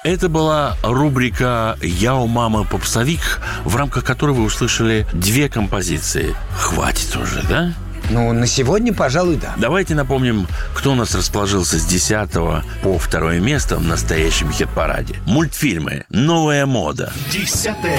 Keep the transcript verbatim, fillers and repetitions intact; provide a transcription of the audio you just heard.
Это была рубрика «Я у мамы попсовик», в рамках которой вы услышали две композиции. Хватит уже, да? Ну, на сегодня, пожалуй, да. Давайте напомним, кто у нас расположился с десятого по второе место в настоящем хит-параде. Мультфильмы «Новая мода». Десятое